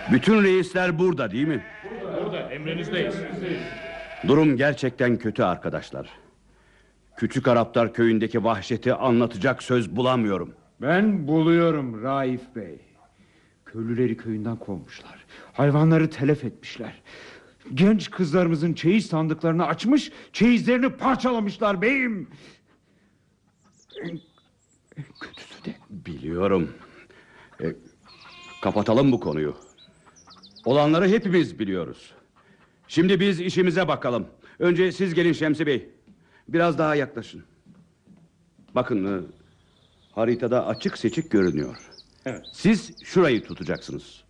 Bütün reisler burada değil mi? Burada, emrinizdeyiz. Durum gerçekten kötü arkadaşlar. Küçük Araplar köyündeki vahşeti anlatacak söz bulamıyorum. Ben buluyorum Raif Bey. Köylüleri köyünden kovmuşlar. Hayvanları telef etmişler. Genç kızlarımızın çeyiz sandıklarını açmış, çeyizlerini parçalamışlar beyim. Kötüsü de... Biliyorum. Kapatalım bu konuyu. Olanları hepimiz biliyoruz. Şimdi biz işimize bakalım. Önce siz gelin Şemsi Bey. Biraz daha yaklaşın. Bakın, haritada açık seçik görünüyor. Evet. Siz şurayı tutacaksınız.